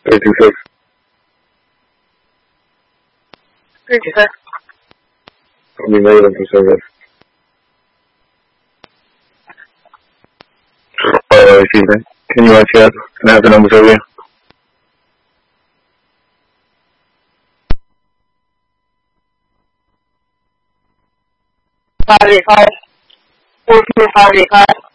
36. 36. I'll be late for service. Excuse me. Can you ask us? Can I have the numbers over you? 585. 42585.